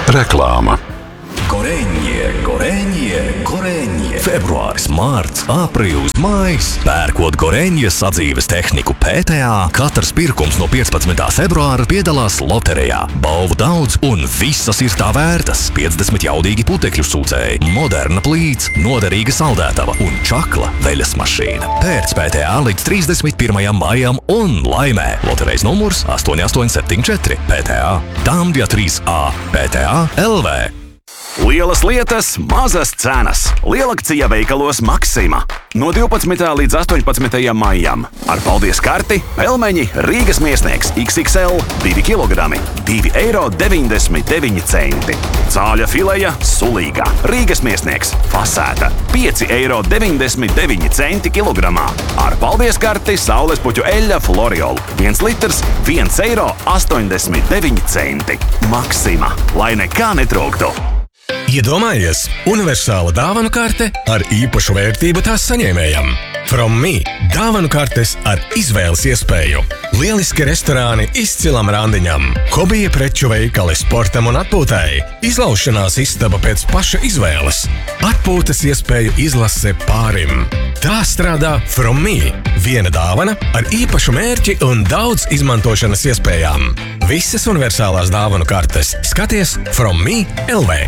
Reklāma. Goreņie. Februāris, mārts, aprīlis, maijs. Pērkot Goreņie sadzīves tehniku PTA, katrs pirkums no 15. februāra piedalās loterijā. Balvu daudz un visas ir tā vērtas. 50 jaudīgi putekļu sūcēji, moderna plīts, noderīga saldētava un čakla veļas mašīna. Pērc PTA līdz 31. maijam un laimē. Loterejas numurs 8874 PTA. Tambja 3A PTA LV. Lielas lietas, mazas cenas. Lielakcija veikalos Maksima. No 12. līdz 18. maijam. Ar paldies karti pelmeņi Rīgas Miesnieks XXL 2 kg, 2,99 €. Cāļa fileja sulīga Rīgas Miesnieks fasēta 5,99 € kilogramā. Ar paldies karti saulespuķu eļļa Floriol 1 litrs 1,89 €. Maksima, lai nekā netrūktu. Iedomājies, universāla dāvanu karte ar īpašu vērtību tās saņēmējam. From Me dāvanu kartes ar izvēles iespēju. Lieliski restorāni izcilam randiņam, hobija preču veikali sportam un atpūtai, izlaušanās istaba pēc paša izvēles, atpūtas iespēju izlase pārim. Tā strādā From Me. Viena dāvana ar īpašu mērķi un daudz izmantošanas iespējām. Visas universālās dāvanu kartes skaties From Me LV.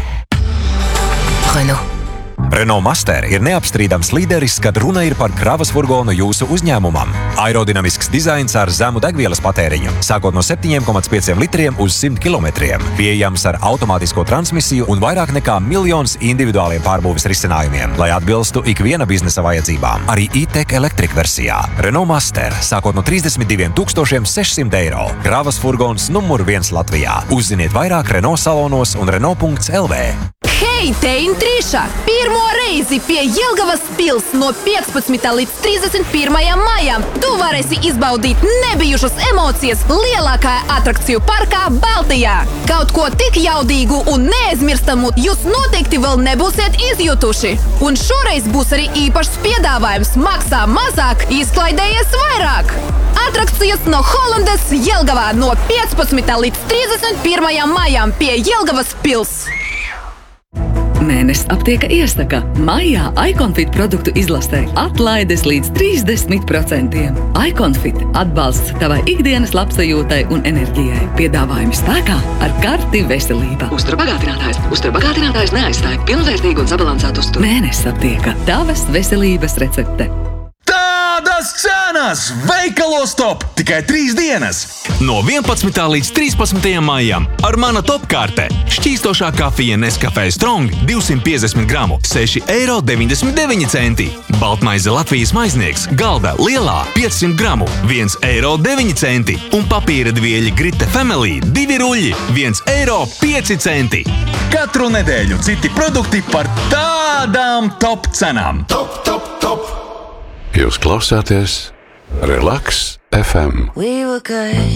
Renault Master ir neapstrīdams līderis, kad runa ir par kravas furgonu jūsu uzņēmumam. Aerodinamisks dizains ar zemu degvielas patēriņu, sākot no 7,5 litriem uz 100 km. Pieejams ar automātisko transmisiju un vairāk nekā 1 miljons individuāliem pārbūves risinājumiem, lai atbilstu ikviena biznesa vajadzībām. Arī e-tech elektrika versijā. Renault Master, sākot no 32 600 €. Kravas furgons numur 1 Latvijā. Uzziniet vairāk Renault salonos un Renault.lv. Hei, te Intrīša! Pirmo reizi pie Jelgavas pils no 15. līdz 31. maijam tu varēsi izbaudīt nebijušas emocijas lielākajā atrakciju parkā Baltijā. Kaut ko tik jaudīgu un neaizmirstamu jūs noteikti vēl nebūsiet izjutuši. Un šoreiz būs arī īpašs piedāvājums maksā mazāk, izklaidējies vairāk. Atrakcijas no Hollandes Jelgavā no 15. līdz 31. maijam pie Jelgavas pils. Mēnesis aptieka iesaka. Maijā Iconfit produktu izlastē atlaides līdz 30%. Iconfit atbalsts tavai ikdienas labsajūtai un enerģijai. Piedāvājumi spēkā ar karti veselība. Uzturbagātinātājs neaizstāja pilnvērtīgu un sabalansētu uzturu. Mēnesis aptieka. Tavas veselības recepte. Tādas cenas! Veikalos top! Tikai 3 dienas! No 11. līdz 13. maijam ar mana topkārte. Šķīstošā kafija Nescafé Strong 250 gramu 6,99 €. Baltmaize Latvijas maiznieks galda lielā 500 gramu 1,09 € un papīra dvieļi Grite Family 2 ruļļi 1,05 €. Katru nedēļu citi produkti par tādām top cenām. Top! Jūs klausāties Relax FM.